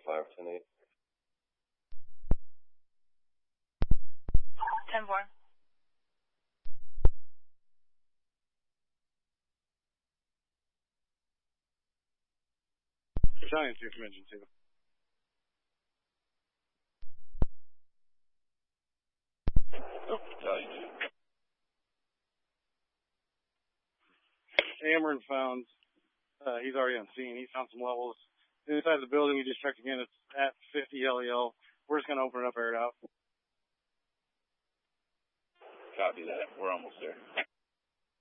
510-8. 10-4. Battalion 2 from Engine 2. Oh, Battalion 2. Cameron found, he's already on scene. He found some levels inside the building. He just checked again. It's at 50 LEL. We're just going to open it up, air it out. Copy that. We're almost there.